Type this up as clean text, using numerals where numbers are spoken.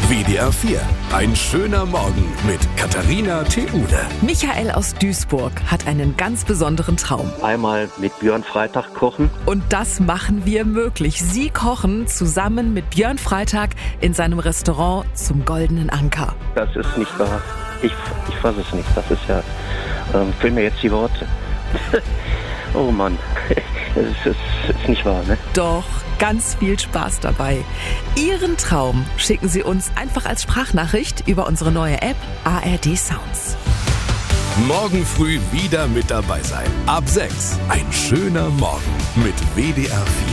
WDR 4. Ein schöner Morgen mit Katharina Theule. Michael aus Duisburg hat einen ganz besonderen Traum. Einmal mit Björn Freitag kochen. Und das machen wir möglich. Sie kochen zusammen mit Björn Freitag in seinem Restaurant zum Goldenen Anker. Das ist nicht wahr. Ich fasse es nicht. Das ist ja... fehlen mir jetzt die Worte. Oh Mann. Es ist nicht wahr, ne? Doch, ganz viel Spaß dabei. Ihren Traum schicken Sie uns einfach als Sprachnachricht über unsere neue App ARD Sounds. Morgen früh wieder mit dabei sein. Ab 6. Ein schöner Morgen mit WDR 4.